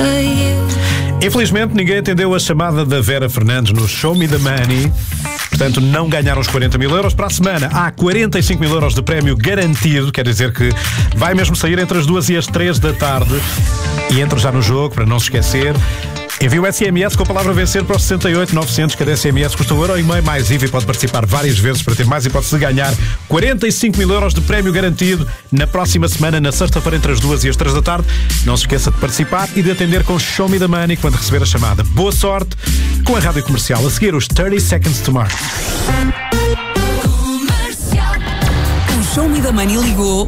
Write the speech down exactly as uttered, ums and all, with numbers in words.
Infelizmente ninguém atendeu a chamada da Vera Fernandes no Show Me the Money. Portanto, não ganharam os quarenta mil euros. Para a semana há quarenta e cinco mil euros de prémio garantido. Quer dizer que vai mesmo sair entre as duas e as três da tarde. E entra já no jogo, para não se esquecer. Envie o S M S com a palavra vencer para os sessenta e oito novecentos. Cada S M S custa um euro e meio mais I V A e pode participar várias vezes para ter mais hipótese de ganhar quarenta e cinco mil euros de prémio garantido na próxima semana, na sexta-feira, entre as duas e as três da tarde. Não se esqueça de participar e de atender com Show Me the Money quando receber a chamada. Boa sorte com a Rádio Comercial. A seguir, os thirty seconds to Mars. O Show Me the Money ligou